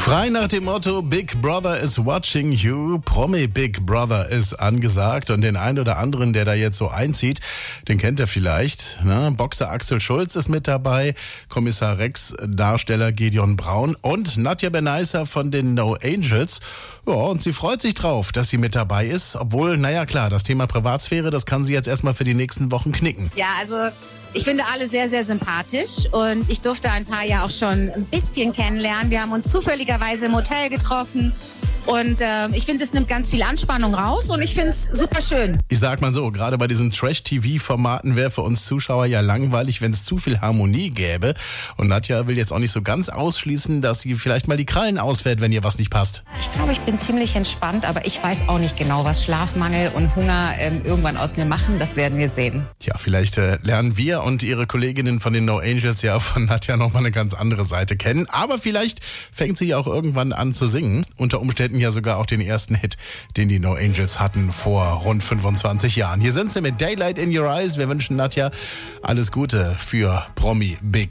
Frei nach dem Motto Big Brother is watching you, Promi Big Brother ist angesagt und den einen oder anderen, der da jetzt so einzieht, den kennt ihr vielleicht. Ne? Boxer Axel Schulz ist mit dabei, Kommissar Rex, Darsteller Gideon Braun und Nadja Benaissa von den No Angels. Ja, und sie freut sich drauf, dass sie mit dabei ist, obwohl, naja klar, das Thema Privatsphäre, das kann sie jetzt erstmal für die nächsten Wochen knicken. Ja, also ich finde alle sehr, sehr sympathisch und ich durfte ein paar ja auch schon ein bisschen kennenlernen. Wir haben uns zufälligerweise im Hotel getroffen und ich finde, es nimmt ganz viel Anspannung raus und ich finde es super schön. Ich sag mal so, gerade bei diesen Trash-TV-Formaten wäre für uns Zuschauer ja langweilig, wenn es zu viel Harmonie gäbe. Und Nadja will jetzt auch nicht so ganz ausschließen, dass sie vielleicht mal die Krallen ausfährt, wenn ihr was nicht passt. Ich glaube, ich bin ziemlich entspannt, aber ich weiß auch nicht genau, was Schlafmangel und Hunger irgendwann aus mir machen. Das werden wir sehen. Ja, vielleicht lernen wir und ihre Kolleginnen von den No Angels ja von Nadja nochmal eine ganz andere Seite kennen. Aber vielleicht fängt sie ja auch irgendwann an zu singen. Unter Umständen ja sogar auch den ersten Hit, den die No Angels hatten vor rund 25 Jahren. Hier sind sie mit Daylight in Your Eyes. Wir wünschen Nadja alles Gute für Promi Big